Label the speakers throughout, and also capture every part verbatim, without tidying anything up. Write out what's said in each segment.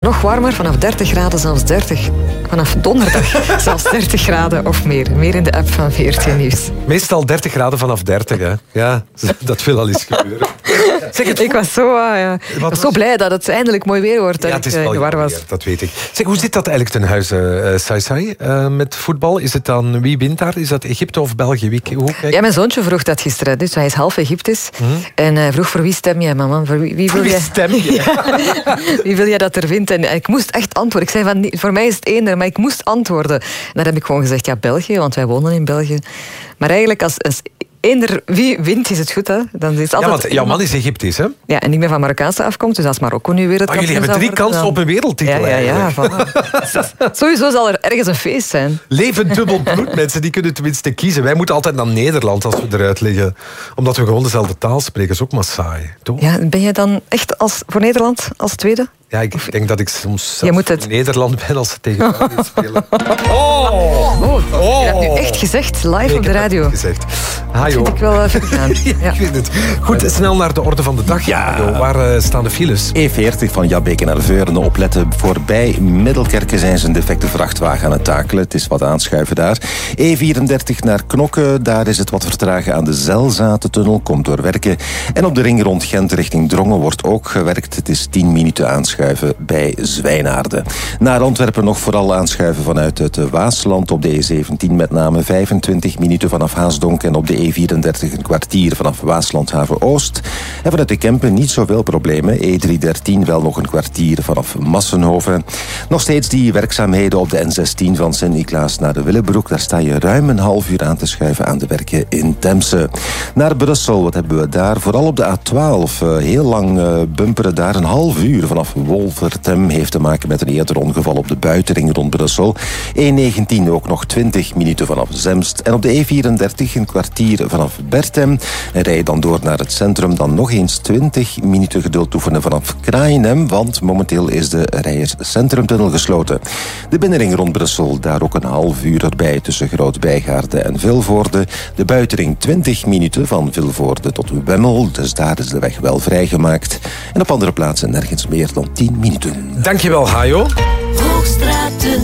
Speaker 1: nog warmer, vanaf dertig graden, zelfs dertig. Vanaf donderdag zelfs dertig graden of meer. Meer in de app van V R T Nieuws.
Speaker 2: Meestal dertig graden vanaf dertig, hè. Ja, dat wil al eens gebeuren. Zeg het,
Speaker 1: ik was, zo, uh, ja. ik was zo blij dat het eindelijk mooi weer wordt. Dat
Speaker 2: ja, het is
Speaker 1: ik uh,
Speaker 2: wel
Speaker 1: in de war was.
Speaker 2: Weer, dat weet ik. Zeg, hoe zit dat eigenlijk ten huize, uh, Sai Sai, uh, met voetbal? Is het dan, wie wint daar? Is dat Egypte of België? Wie, hoe kijk...
Speaker 1: Ja, mijn zoontje vroeg dat gisteren. Dus hij is half Egyptisch. Hmm. En hij vroeg, voor wie stem jij, mama? Voor wie, wie wil
Speaker 2: wie
Speaker 1: jij...
Speaker 2: stem je?
Speaker 1: Ja, wie wil jij dat er vindt? En ik moest echt antwoorden. Ik zei van, voor mij is het eender, maar ik moest antwoorden. En dan heb ik gewoon gezegd, ja, België, want wij wonen in België. Maar eigenlijk, als, als eender wie wint, is het goed, hè? Dan is het altijd...
Speaker 2: Ja, want jouw man is Egyptisch, hè?
Speaker 1: Ja, en ik ben van Marokkaanse afkomst, dus als Marokko nu weer het
Speaker 2: Maar jullie hebben drie kansen op een wereldtitel.
Speaker 1: Ja, ja, ja. Voilà. Sowieso zal er ergens een feest zijn.
Speaker 2: Levend dubbel bloed, mensen, die kunnen tenminste kiezen. Wij moeten altijd naar Nederland als we eruit liggen. Omdat we gewoon dezelfde taal spreken. Dat is ook maar saai, toch?
Speaker 1: Ja, ben jij dan echt als, voor Nederland als tweede?
Speaker 2: Ja, ik of... denk dat ik soms
Speaker 1: je moet het...
Speaker 2: in Nederland ben als ze tegen België spelen.
Speaker 1: Oh! oh, oh. Je hebt nu echt gezegd, live nee, op de radio.
Speaker 2: Ik heb het gezegd.
Speaker 1: Dat vind ik wel uh, vergaan.
Speaker 2: Ja, ja. Ik weet het. Goed, snel naar de orde van de dag.
Speaker 3: Ja.
Speaker 2: Jo, waar uh, staan de files?
Speaker 3: E veertig van Jabbeek naar Veuren. Opletten, voorbij Middelkerken zijn ze een defecte vrachtwagen aan het takelen. Het is wat aanschuiven daar. E vierendertig naar Knokke. Daar is het wat vertragen aan de Zelzatentunnel. Komt door werken. En op de ring rond Gent richting Drongen wordt ook gewerkt. Het is tien minuten aanschuiven bij Zwijnaarden. Naar Antwerpen nog vooral aanschuiven vanuit het Waasland. Op de E zeventien met name vijfentwintig minuten vanaf Haasdonk. En op de E vierendertig een kwartier vanaf Waaslandhaven Oost. En vanuit de Kempen niet zoveel problemen. E driehonderddertien wel nog een kwartier vanaf Massenhoven. Nog steeds die werkzaamheden op de N zestien van Sint-Niklaas naar de Willebroek. Daar sta je ruim een half uur aan te schuiven aan de werken in Temse. Naar Brussel, wat hebben we daar? Vooral op de A twaalf. Uh, heel lang uh, bumperen daar een half uur vanaf Wolvertem. Heeft te maken met een eerder ongeval op de buitenring rond Brussel. E negentien ook nog twintig minuten vanaf Zemst. En op de E vierendertig een kwartier vanaf Bertem. En rij je dan door naar het centrum. Dan nog eens twintig minuten geduld oefenen vanaf Kraaienhem. Want momenteel is de Rijers Centrumtunnel gesloten. De binnenring rond Brussel, daar ook een half uur erbij tussen Groot-Bijgaarde en Vilvoorde. De buitenring twintig minuten van Vilvoorde tot Wemmel. Dus daar is de weg wel vrijgemaakt. En op andere plaatsen nergens meer dan tien minuten.
Speaker 2: Dankjewel, Hajo.
Speaker 4: Hoogstraten.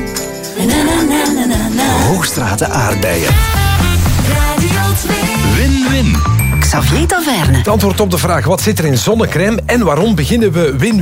Speaker 4: Na, na, na, na, na, na.
Speaker 5: Hoogstraten aardbeien.
Speaker 4: Radio twee.
Speaker 5: Win-win.
Speaker 4: Xavier Taverne.
Speaker 2: Het antwoord op de vraag, wat zit er in zonnecrème en waarom beginnen we win-win?